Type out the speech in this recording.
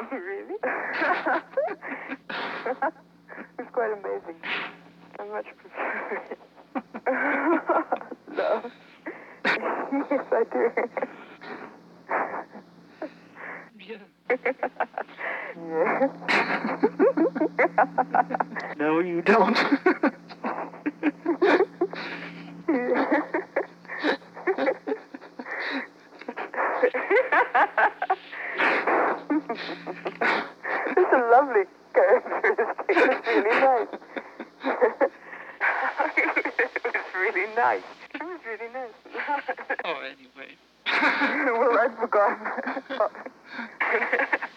Really? It's quite amazing. I much prefer it. Love. Yes, I do. Yeah. Yeah. No, you don't. It's a lovely characteristic. It's really nice. It was really nice. It was really nice. Oh, anyway. Well, I forgot.